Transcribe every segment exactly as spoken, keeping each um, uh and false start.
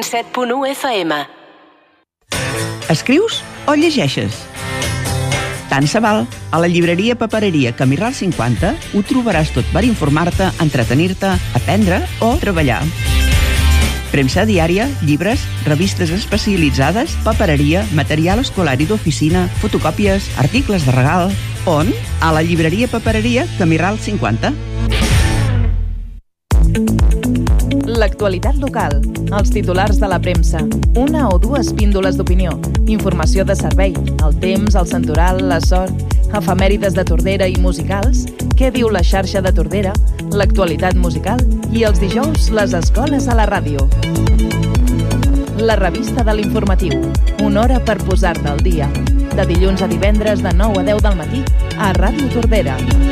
set punt u F M. Escrius o llegeixes? Tant se val. A la llibreria Papereria Camí Ral cinquanta ho trobaràs tot per informar-te, entretenir-te, aprendre o treballar. Premsa diària, llibres, revistes especialitzades, papereria, material escolar i d'oficina, fotocòpies, articles de regal... On? A la llibreria Papereria Camí Ral cinquanta. L'actualitat local, els titulars de la premsa, una o dues píndoles d'opinió, informació de servei, el temps, el santoral, la sort, efemèrides de Tordera i musicals, què diu la xarxa de Tordera, l'actualitat musical i els dijous les escoles a la ràdio. La revista de l'informatiu, una hora per posar-te al dia. De dilluns a divendres de nou a deu del matí a Ràdio Tordera.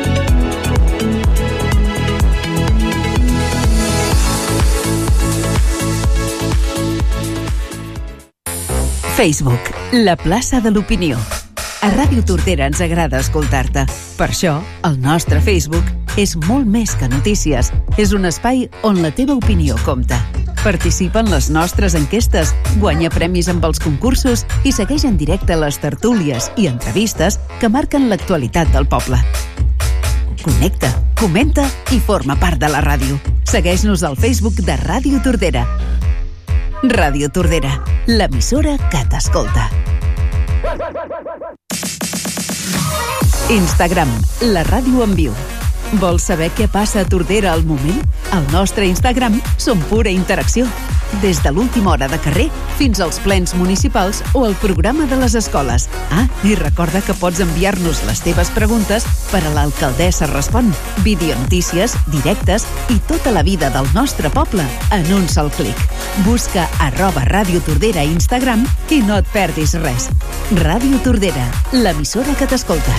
Facebook, la plaça de l'opinió. A Ràdio Tordera ens agrada escoltar-te. Per això, el nostre Facebook és molt més que notícies. És un espai on la teva opinió compta. Participa en les nostres enquestes, guanya premis amb els concursos i segueix en directe les tertúlies i entrevistes que marquen l'actualitat del poble. Connecta, comenta i forma part de la ràdio. Segueix-nos al Facebook de Ràdio Tordera. Ràdio Tordera, l'emissora que t'escolta. Instagram, la ràdio en viu. Vols saber què passa a Tordera al moment? Al nostre Instagram som pura interacció. Des de l'última hora de carrer fins als plens municipals o el programa de les escoles. Ah, i recorda que pots enviar-nos les teves preguntes per a l'Alcaldessa Respon, videonotícies, directes i tota la vida del nostre poble en un sol clic. Busca arroba Ràdio Tordera a Instagram i no et perdis res. Ràdio Tordera, l'emissora que t'escolta.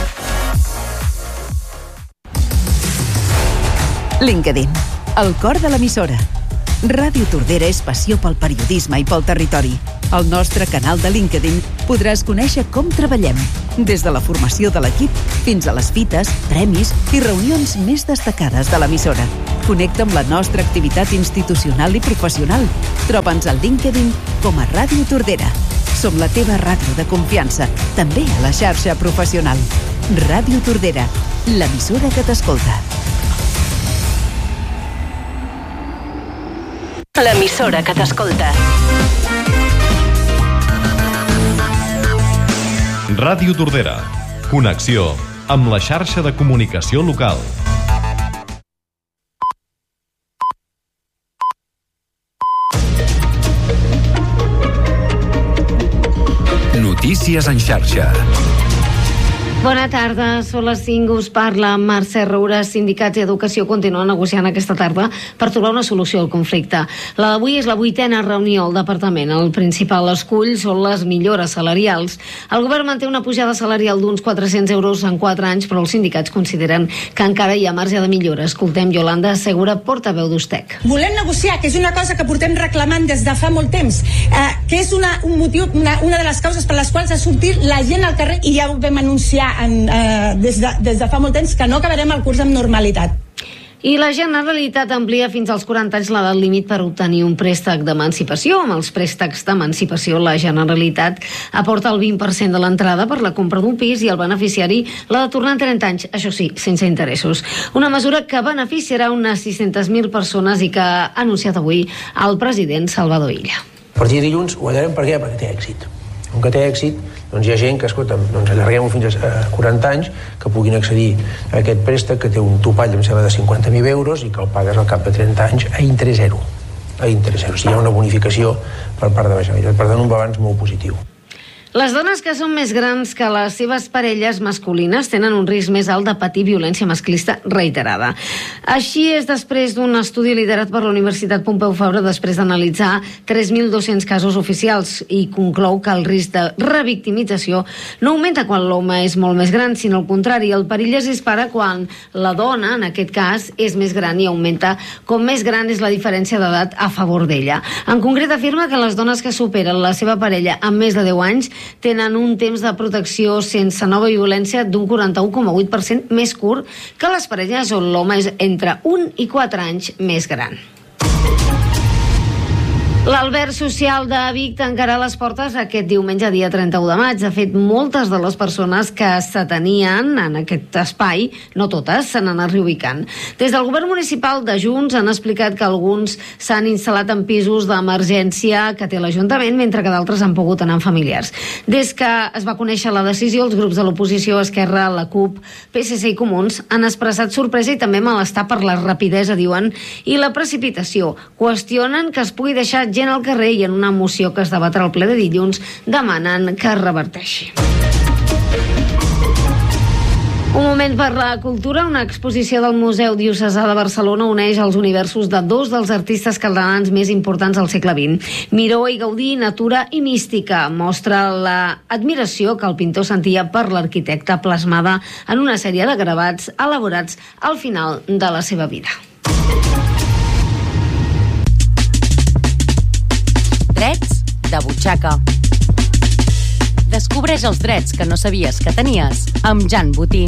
LinkedIn, el cor de l'emissora. Ràdio Tordera és passió pel periodisme i pel territori. Al nostre canal de LinkedIn podràs conèixer com treballem, des de la formació de l'equip fins a les fites, premis i reunions més destacades de l'emissora. Connecta amb la nostra activitat institucional i professional. Troba'ns al LinkedIn com a Ràdio Tordera. Som la teva ràdio de confiança, també a la xarxa professional. Ràdio Tordera, l'emissora que t'escolta. L'emissora que t'escolta. Ràdio Tordera. Connexió amb la xarxa de comunicació local. Notícies en xarxa. Bona tarda, són les cinc, us parla Mercè Roura. Sindicats i Educació continuen negociant aquesta tarda per trobar una solució al conflicte. La d'avui és la vuitena reunió al departament. El principal escull són les millores salarials. El govern manté una pujada salarial d'uns quatre-cents euros en quatre anys, però els sindicats consideren que encara hi ha marge de millora. Escoltem Yolanda Segura, portaveu d'Ustec. Volem negociar, que és una cosa que portem reclamant des de fa molt temps, eh, que és una, un motiu, una, una de les causes per les quals ha sortit la gent al carrer, i ja ho vam anunciar En, eh, des, de, des de fa molt temps, que no acabarem el curs amb normalitat. I la Generalitat amplia fins als quaranta anys l'edat límit per obtenir un préstec d'emancipació. Amb els préstecs d'emancipació, la Generalitat aporta el vint per cent de l'entrada per la compra d'un pis i el beneficiari l'ha de tornar en trenta anys, això sí, sense interessos. Una mesura que beneficiarà unes sis-centes mil persones i que ha anunciat avui el president Salvador Illa. A partir de dilluns ho farem, per què? Perquè té èxit. Com que té èxit, doncs hi ha gent que, escolta, doncs allarguem-ho fins a quaranta anys, que puguin accedir a aquest préstec, que té un topall, em sembla, de cinquanta mil euros i que el pagues al cap de trenta anys a interès zero. A interès zero. O sigui, hi ha una bonificació per part de la Generalitat. Per tant, un balanç molt positiu. Les dones que són més grans que les seves parelles masculines tenen un risc més alt de patir violència masclista reiterada. Així és després d'un estudi liderat per la Universitat Pompeu Fabra després d'analitzar tres mil dos-cents casos oficials i conclou que el risc de revictimització no augmenta quan l'home és molt més gran, sinó al contrari, el perill es dispara quan la dona, en aquest cas, és més gran i augmenta com més gran és la diferència d'edat a favor d'ella. En concret, afirma que les dones que superen la seva parella amb més de deu anys tenen un temps de protecció sense nova violència d'un quaranta-u coma vuit per cent més curt que les parelles on l'home és entre un i quatre anys més gran. L'Alberg Social de Vic tancarà les portes aquest diumenge, dia trenta-u de maig. De fet, moltes de les persones que s'atenien en aquest espai, no totes, se n'han anat reubicant. Des del govern municipal de Junts han explicat que alguns s'han instal·lat en pisos d'emergència que té l'Ajuntament, mentre que d'altres han pogut anar amb familiars. Des que es va conèixer la decisió, els grups de l'oposició, Esquerra, la CUP, P S C i Comuns, han expressat sorpresa i també malestar per la rapidesa, diuen, i la precipitació. Qüestionen que es pugui deixar gent al carrer i en una moció que es debatrà al ple de dilluns demanen que es reverteixi. Un moment per la cultura. Una exposició del Museu Diocesà de Barcelona uneix els universos de dos dels artistes catalans més importants del segle vint. Miró i Gaudí, natura i mística. Mostra l'admiració que el pintor sentia per l'arquitecte plasmada en una sèrie de gravats elaborats al final de la seva vida. Drets de butxaca. Descobreix els drets que no sabies que tenies amb Jan Botí.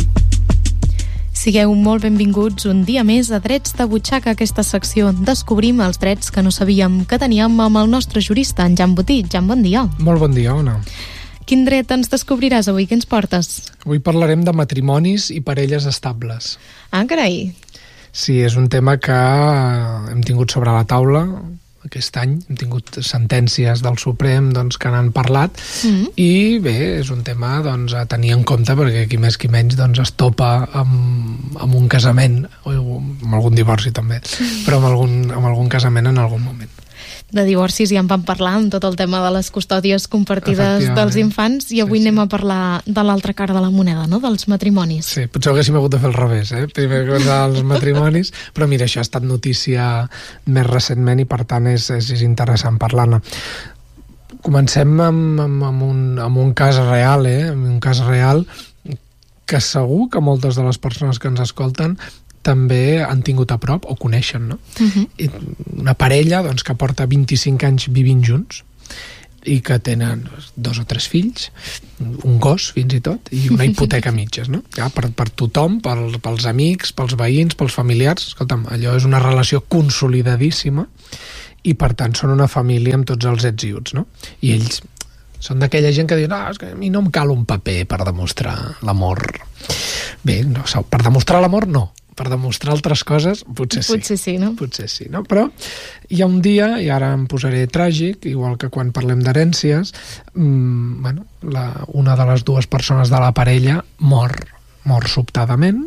Sigueu molt benvinguts un dia més a Drets de butxaca, aquesta secció. Descobrim els drets que no sabíem que teníem amb el nostre jurista, en Jan Botí. Jan, bon dia. Molt bon dia, Ona. Quin dret ens descobriràs avui? Què ens portes? Avui parlarem de matrimonis i parelles estables. Ah, carai. Sí, és un tema que hem tingut sobre la taula aquest any. Hem tingut sentències del Suprem doncs, que n'han parlat mm-hmm. i bé, és un tema doncs, a tenir en compte perquè qui més qui menys doncs, es topa amb, amb un casament o amb algun divorci també, mm. però amb algun, amb algun casament en algun moment. De divorcis ja en vam parlar amb tot el tema de les custòdies compartides dels infants i avui sí, sí. anem a parlar de l'altra cara de la moneda, no? Dels matrimonis. Sí, potser haguéssim hagut de fer el revés, eh? Primer que els matrimonis, però mira, això ha estat notícia més recentment i per tant és, és, és interessant parlar-ne. Comencem amb, amb, amb, un, amb un cas real, eh? Amb un cas real que segur que moltes de les persones que ens escolten també han tingut a prop o coneixen, no? Uh-huh. Una parella doncs, que porta vint-i-cinc anys vivint junts i que tenen dos o tres fills, un gos fins i tot, i una hipoteca a mitges, no? Ja, per, per tothom, per, pels amics, pels veïns, pels familiars. Escolta'm, allò és una relació consolidadíssima i per tant són una família amb tots els ets i uts, no? I ells són d'aquella gent que diu no, és que a mi no em cal un paper per demostrar l'amor. Bé, no, per demostrar l'amor no, per demostrar altres coses, potser sí. Potser sí, no? Potser sí, no? Però hi ha un dia, i ara em posaré tràgic, igual que quan parlem d'herències, mmm, bueno, la, una de les dues persones de la parella mor, mor sobtadament,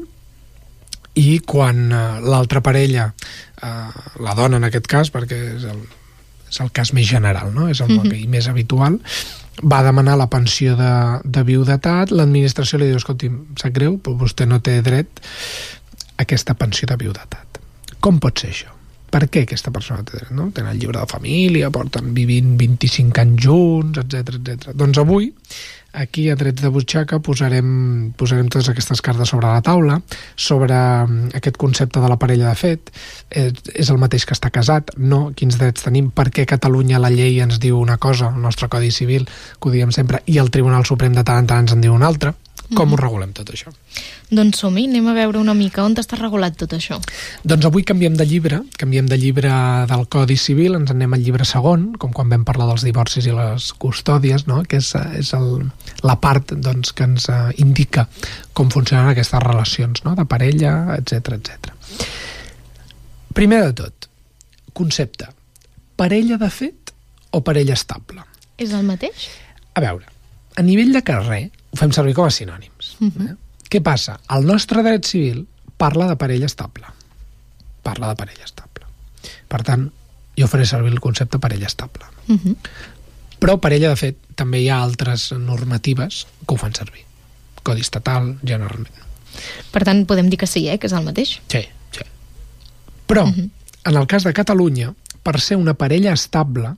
i quan uh, l'altra parella, uh, la dona en aquest cas, perquè és el, és el cas més general, no? És el mm-hmm. més habitual, va demanar la pensió de, de viudetat, l'administració li diu, escolti, sap greu, però vostè no té dret aquesta pensió de viudetat. Com pot ser això? Per què aquesta persona té dret? No? Tenen el llibre de família, porten vivint vint-i-cinc anys junts, etcètera, etcètera. Doncs avui, aquí a Drets de butxaca, posarem, posarem totes aquestes cartes sobre la taula, sobre aquest concepte de la parella de fet. És, és el mateix que està casat? No? Quins drets tenim? Per què a Catalunya la llei ens diu una cosa, el nostre Codi Civil, que ho diem sempre, i el Tribunal Suprem de tant en tant ens en diu una altra? Com mm-hmm. ho regulem tot això? Doncs som-hi, anem a veure una mica on està regulat tot això. Doncs avui canviem de llibre, canviem de llibre del Codi Civil, ens anem al llibre segon, com quan vam parlar dels divorcis i les custòdies, no? Que és, és el, la part doncs, que ens uh, indica com funcionen aquestes relacions, no? De parella, etcètera, etcètera. Primer de tot, concepte, parella de fet o parella estable? És el mateix? A veure, a nivell de carrer ho fem servir com a sinònims. Uh-huh. Eh? Què passa? El nostre dret civil parla de parella estable. Parla de parella estable. Per tant, jo faré servir el concepte parella estable. Uh-huh. Però parella, de fet, també hi ha altres normatives que ho fan servir. Codi estatal, generalment. Per tant, podem dir que sí, eh? Que és el mateix? Sí, sí. Però, uh-huh. en el cas de Catalunya, per ser una parella estable,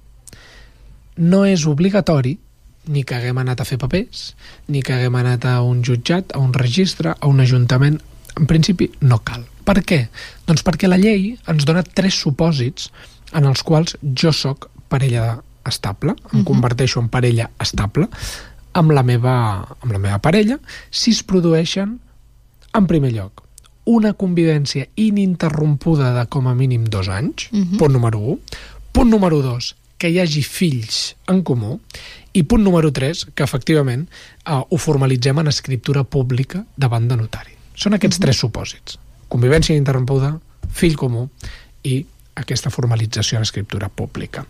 no és obligatori ni que haguem anat a fer papers, ni que haguem anat a un jutjat, a un registre, a un ajuntament. En principi, no cal. Per què? Doncs perquè la llei ens dona tres supòsits en els quals jo sóc parella estable, em uh-huh. converteixo en parella estable amb la meva, amb la meva parella, si es produeixen, en primer lloc, una convivència ininterrompuda de com a mínim dos anys, uh-huh. punt número un. Punt número dos, que hi hagi fills en comú, i punt número tres, que efectivament eh, ho formalitzem en escriptura pública davant de notari. Són aquests uh-huh. tres supòsits. Convivència interrompuda, fill comú i aquesta formalització en escriptura pública.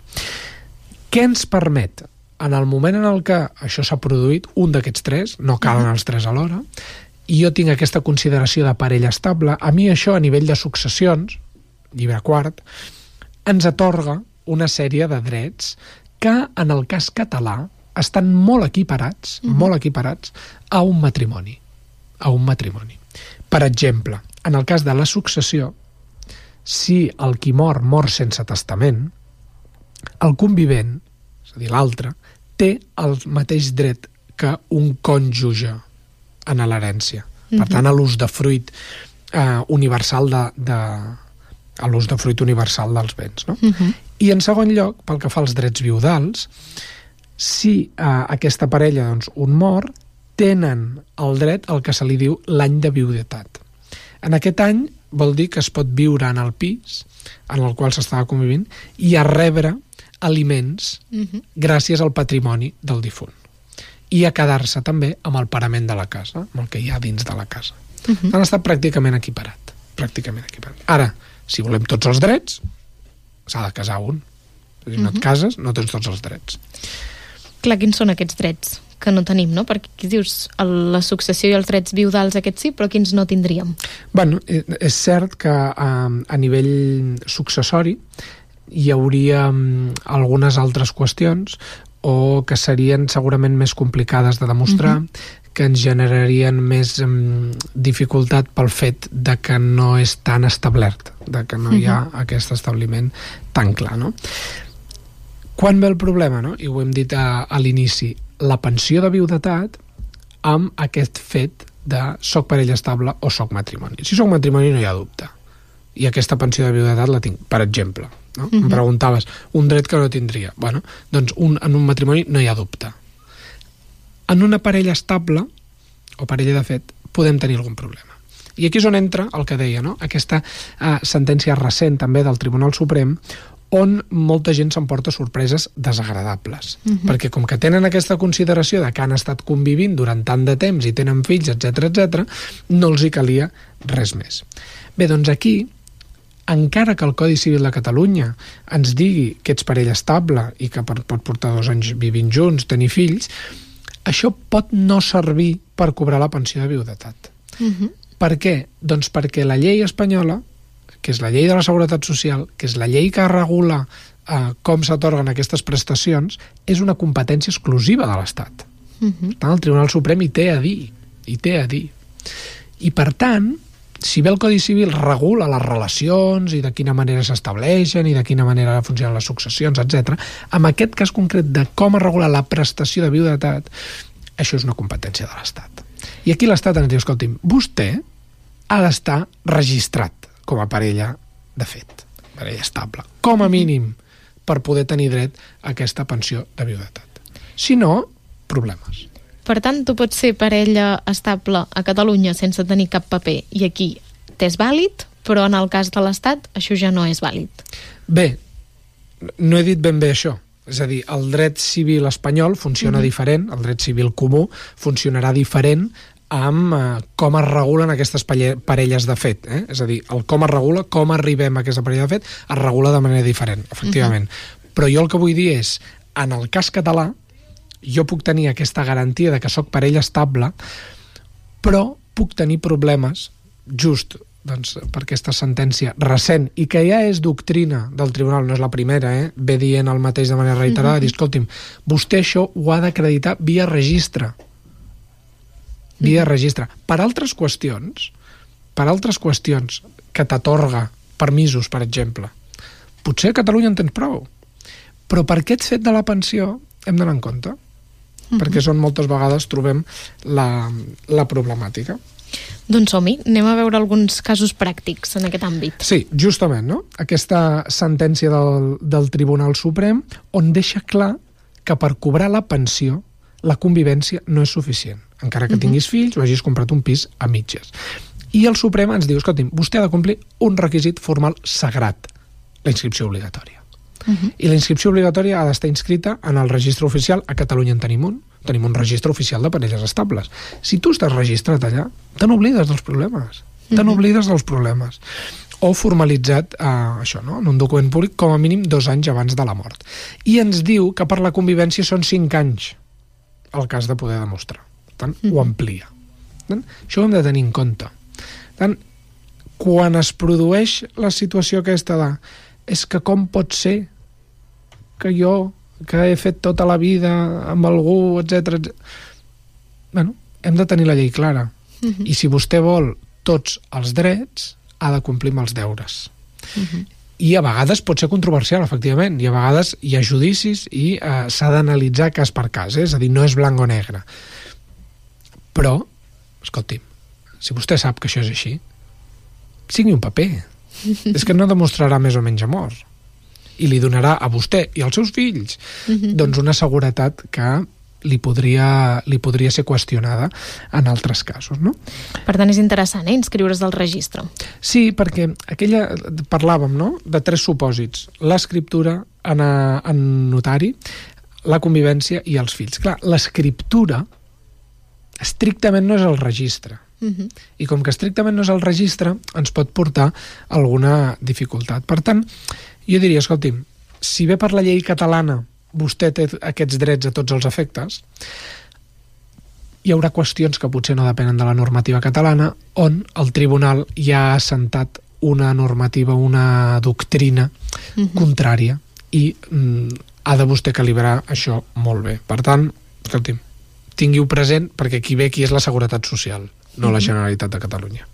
Què ens permet? En el moment en el que això s'ha produït, un d'aquests tres, no calen els tres alhora, i jo tinc aquesta consideració de parella estable, a mi això a nivell de successions, llibre quart, ens atorga una sèrie de drets que en el cas català estan molt equiparats, uh-huh. molt equiparats a un matrimoni. A un matrimoni. Per exemple, en el cas de la successió, si el qui mor mor sense testament, el convivent, és a dir, l'altre, té el mateix dret que un cònjuge en l'herència. Per uh-huh. tant, a l'ús de fruit eh, universal de, de, a l'ús de fruit universal dels béns. No? Uh-huh. I en segon lloc, pel que fa als drets viudals, si eh, aquesta parella, doncs, un mor, tenen el dret al que se li diu l'any de viudetat. En aquest any vol dir que es pot viure en el pis en el qual s'estava convivint i a rebre aliments uh-huh. gràcies al patrimoni del difunt. I a quedar-se també amb el parament de la casa, amb el que hi ha dins de la casa. Uh-huh. Han estat pràcticament equiparat. Pràcticament equiparat. Ara, si volem tots els drets, s'ha de casar un. Si no uh-huh. et cases, no tens tots els drets. Clar, quins són aquests drets que no tenim, no? Perquè aquí dius la successió i els drets viudals aquests sí, però quins no tindríem? Bueno, és cert que um, a nivell successori hi hauria um, algunes altres qüestions o que serien segurament més complicades de demostrar, uh-huh. que ens generarien més um, dificultat pel fet de que no és tan establert, de que no uh-huh. hi ha aquest establiment tan clar, no? Quan ve el problema, no? I ho hem dit a, a l'inici, la pensió de viudetat amb aquest fet de soc parella estable o soc matrimoni. Si soc matrimoni no hi ha dubte. I aquesta pensió de viudetat la tinc, per exemple. No? Uh-huh. Em preguntaves, un dret que no tindria. Bueno, doncs un, en un matrimoni no hi ha dubte. En una parella estable, o parella de fet, podem tenir algun problema. I aquí és on entra el que deia, no? Aquesta eh, sentència recent també del Tribunal Suprem, on molta gent s'emporta sorpreses desagradables. Uh-huh. Perquè com que tenen aquesta consideració de que han estat convivint durant tant de temps i tenen fills, etcètera, etcètera, no els hi calia res més. Bé, doncs aquí, encara que el Codi Civil de Catalunya ens digui que ets parella estable i que pot portar dos anys vivint junts, tenir fills, això pot no servir per cobrar la pensió de viudetat. Uh-huh. Per què? Doncs perquè la llei espanyola, que és la llei de la Seguretat Social, que és la llei que regula eh, com s'atorguen aquestes prestacions, és una competència exclusiva de l'Estat. Uh-huh. Per tant, el Tribunal Suprem hi té a dir, hi té a dir. I per tant, si bé el Codi Civil regula les relacions i de quina manera s'estableixen i de quina manera funcionen les successions, etcètera, en aquest cas concret de com es regula la prestació de viudetat, això és una competència de l'Estat. I aquí l'Estat ens diu, escolti'm, vostè ha d'estar registrat com a parella de fet, parella estable, com a mínim per poder tenir dret a aquesta pensió de viudetat. Si no, problemes. Per tant, tu pots ser parella estable a Catalunya sense tenir cap paper i aquí t'és vàlid, però en el cas de l'Estat això ja no és vàlid. Bé, no he dit ben bé això. És a dir, el dret civil espanyol funciona mm-hmm. diferent, el dret civil comú funcionarà diferent amb eh, com es regulen aquestes parelles de fet. Eh? És a dir, el com es regula, com arribem a aquesta parella de fet, es regula de manera diferent, efectivament. Uh-huh. Però jo el que vull dir és, en el cas català, jo puc tenir aquesta garantia de que sóc parella estable, però puc tenir problemes just doncs, per aquesta sentència recent i que ja és doctrina del tribunal, no és la primera, eh? Ve dient el mateix de manera reiterada, uh-huh. dir, escolti'm, vostè això ho ha d'acreditar via registre. Via registre. Per altres qüestions, per altres qüestions que t'atorga permisos, per exemple, potser a Catalunya en tens prou, però per aquest fet de la pensió hem d'anar en compte, uh-huh. perquè són moltes vegades trobem la, la problemàtica. Doncs som-hi, anem a veure alguns casos pràctics en aquest àmbit. Sí, justament, no? Aquesta sentència del, del Tribunal Suprem on deixa clar que per cobrar la pensió la convivència no és suficient, encara que uh-huh. tinguis fills o hagis comprat un pis a mitges. I el Suprem ens diu, escolti'm, vostè ha de complir un requisit formal sagrat, la inscripció obligatòria. Uh-huh. I la inscripció obligatòria ha d'estar inscrita en el registre oficial. A Catalunya en tenim un. Tenim un registre oficial de parelles estables. Si tu estàs registrat allà, te n'oblides dels problemes. Uh-huh. Te n'oblides dels problemes. O formalitzat, eh, això, no? En un document públic, com a mínim dos anys abans de la mort. I ens diu que per la convivència són cinc anys el cas de poder demostrar. Per tant, uh-huh. ho amplia. Per tant, això ho hem de tenir en compte. Per tant, quan es produeix la situació aquesta de és que com pot ser que jo, que he fet tota la vida amb algú, etcètera, etcètera. Bueno, hem de tenir la llei clara. Uh-huh. I si vostè vol tots els drets, ha de complir amb els deures. Uh-huh. I a vegades pot ser controversial, efectivament, i a vegades hi ha judicis i eh, s'ha d'analitzar cas per cas, eh? És a dir, no és blanc o negre. Però, escolti'm, si vostè sap que això és així, signi un paper. És que no demostrarà més o menys amor. I li donarà a vostè i als seus fills uh-huh. doncs una seguretat que li podria, li podria ser qüestionada en altres casos, no? Per tant, és interessant, eh, inscriure's al registre. Sí, perquè aquella, parlàvem, no?, de tres supòsits. L'escriptura en, a, en notari, la convivència i els fills. Clar, l'escriptura estrictament no és el registre. Uh-huh. I com que estrictament no és el registre, ens pot portar alguna dificultat. Per tant, jo diria, escolti'm, si bé per la llei catalana vostè té aquests drets a tots els efectes, hi haurà qüestions que potser no depenen de la normativa catalana, on el tribunal ja ha assentat una normativa, una doctrina uh-huh. contrària, i mm, ha de vostè calibrar això molt bé. Per tant, escolti'm, tingui-ho present, perquè qui ve aquí és la Seguretat Social, no la Generalitat de Catalunya.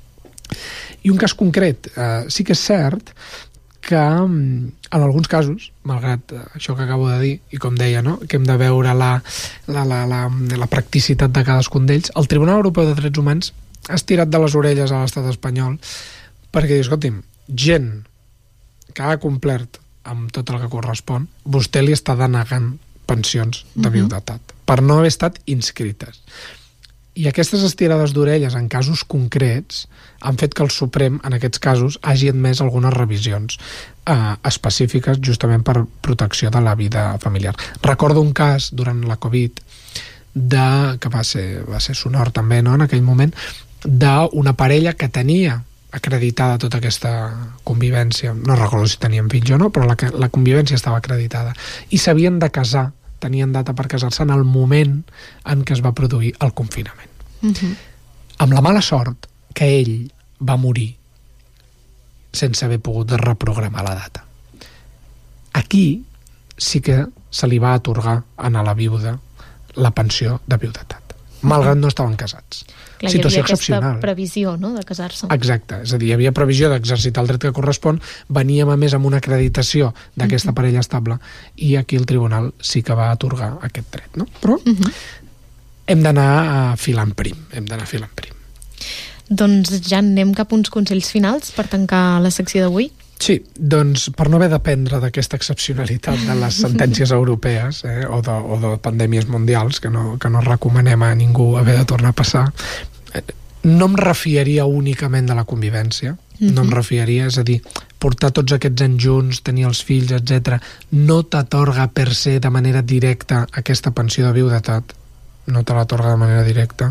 I un cas concret, eh, sí que és cert que en alguns casos, malgrat això que acabo de dir, i com deia, no?, que hem de veure la, la, la, la, la practicitat de cadascun d'ells, el Tribunal Europeu de Drets Humans ha estirat de les orelles a l'estat espanyol perquè diu, escolti'm, gent que ha complert amb tot el que correspon, vostè li està denegant pensions de viudetat, uh-huh. per no haver estat inscrites. I aquestes estirades d'orelles en casos concrets han fet que el Suprem, en aquests casos, hagi admès algunes revisions eh, específiques justament per protecció de la vida familiar. Recordo un cas durant la Covid, de, que va ser, va ser sonor també, no?, en aquell moment, d'una parella que tenia acreditada tota aquesta convivència. No recordo si tenien fills o no, però la, la convivència estava acreditada. I s'havien de casar, tenien data per casar-se en el moment en què es va produir el confinament. Uh-huh. Amb la mala sort que ell va morir sense haver pogut reprogramar la data. Aquí sí que se li va atorgar a la viuda la pensió de viudetat, malgrat no estaven casats. Clar, situació hi havia excepcional. aquesta previsió, no?, de casar-se. Exacte, és a dir, hi havia previsió d'exercitar el dret que correspon, veníem a més amb una acreditació d'aquesta uh-huh. parella estable, i aquí el tribunal sí que va atorgar aquest dret, no? Però uh-huh. hem d'anar filant prim, hem d'anar filant prim. Doncs ja anem cap a uns consells finals per tancar la secció d'avui. Sí, doncs per no haver d'aprendre d'aquesta excepcionalitat de les sentències europees eh, o, de, o de pandèmies mundials que no, que no recomanem a ningú haver de tornar a passar, eh, no em refiaria únicament de la convivència, mm-hmm. no em refiaria, és a dir, portar tots aquests anys junts, tenir els fills, etcètera, no t'atorga per se de manera directa aquesta pensió de viudetat, no te l'atorga de manera directa.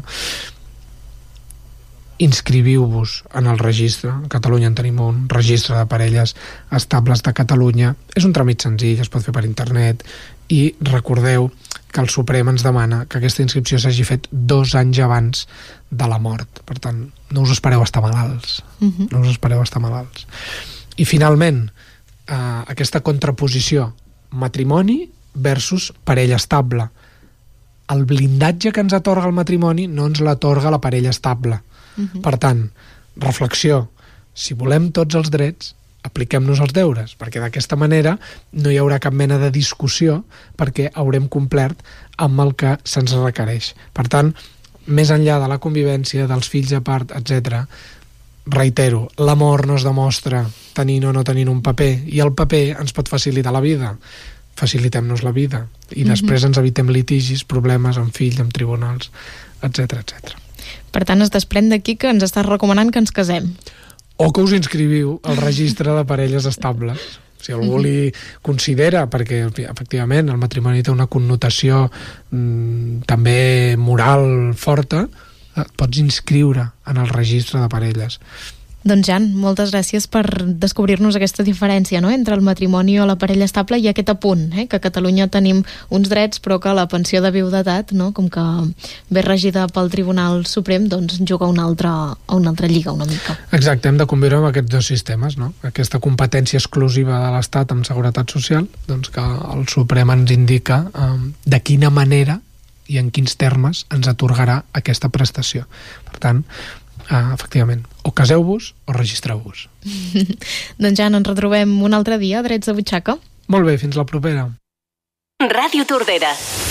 Inscriviu-vos en el registre, a Catalunya en tenim un registre de parelles estables de Catalunya, és un tràmit senzill, es pot fer per internet, i recordeu que el Suprem ens demana que aquesta inscripció s'hagi fet dos anys abans de la mort, per tant no us espereu a estar malalts, uh-huh. no us espereu a estar malalts. I finalment, eh, aquesta contraposició matrimoni versus parella estable. El blindatge que ens atorga el matrimoni no ens l'atorga la parella estable. Uh-huh. Per tant, reflexió, si volem tots els drets, apliquem-nos els deures, perquè d'aquesta manera no hi haurà cap mena de discussió, perquè haurem complert amb el que se'ns requereix. Per tant, més enllà de la convivència, dels fills a part, etcètera, reitero, l'amor no es demostra tenint o no tenint un paper, i el paper ens pot facilitar la vida. Facilitem-nos la vida, i uh-huh. després ens evitem litigis, problemes amb fills, amb tribunals, etcètera, etcètera. Per tant, es desprèn d'aquí que ens estàs recomanant que ens casem. O que us inscriviu al registre de parelles estables. Si algú li considera, perquè efectivament el matrimoni té una connotació mm, també moral forta, et pots inscriure en el registre de parelles. Doncs Jan, moltes gràcies per descobrir-nos aquesta diferència, no?, entre el matrimoni o la parella estable i aquest apunt, eh? que a Catalunya tenim uns drets però que la pensió de viudetat, no?, com que ve regida pel Tribunal Suprem, doncs juga una altra, a una altra lliga una mica. Exacte, hem de conviure amb aquests dos sistemes, no? Aquesta competència exclusiva de l'Estat amb seguretat social, doncs que el Suprem ens indica eh, de quina manera i en quins termes ens atorgarà aquesta prestació. Per tant, Uh, efectivament, o caseu-vos o registreu-vos. Doncs ja ens retrobem un altre dia a Drets de Butxaca. Molt bé, fins la propera. Ràdio Tordera.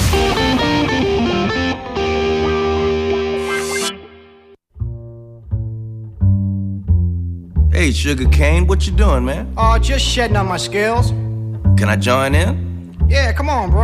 Hey, Sugar Cane, what you doing, man? Oh, just shedding on my scales. Can I join in? Yeah, come on, bro.